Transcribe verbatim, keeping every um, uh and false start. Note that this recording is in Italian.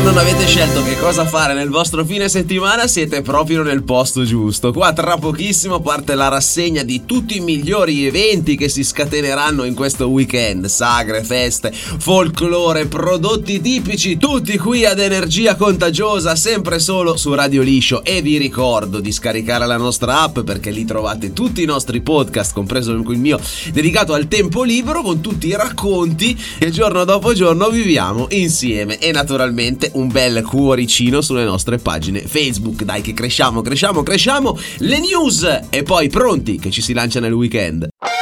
non avete scelto che cosa fare nel vostro fine settimana, siete proprio nel posto giusto. Qua tra pochissimo parte la rassegna di tutti i migliori eventi che si scateneranno in questo weekend. Sagre, feste, folklore, prodotti tipici, tutti qui ad Energia Contagiosa, sempre solo su Radio Liscio. E vi ricordo di scaricare la nostra app, perché lì trovate tutti i nostri podcast, compreso il mio dedicato al tempo libero, con tutti i racconti che giorno dopo giorno viviamo insieme, e naturalmente un bel cuoricino sulle nostre pagine Facebook. Dai che cresciamo, cresciamo, cresciamo. Le news e poi pronti che ci si lancia nel weekend.